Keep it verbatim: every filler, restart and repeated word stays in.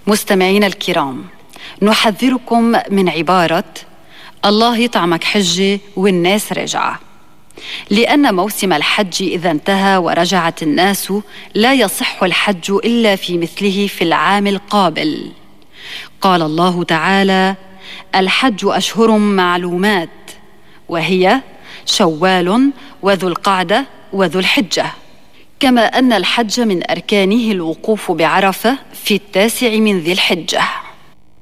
مستمعين الكرام، نحذركم من عبارة الله يطعمك حجة والناس رجعة، لأن موسم الحج إذا انتهى ورجعت الناس لا يصح الحج إلا في مثله في العام القابل. قال الله تعالى: الحج أشهر معلومات، وهي شوال وذو القعدة وذو الحجة. كما أن الحج من أركانه الوقوف بعرفة في التاسع من ذي الحجة.